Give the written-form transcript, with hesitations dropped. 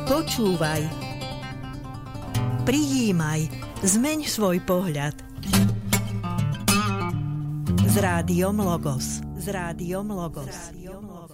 Počúvaj. Prijímaj. Zmeň svoj pohľad. S Rádiom Logos.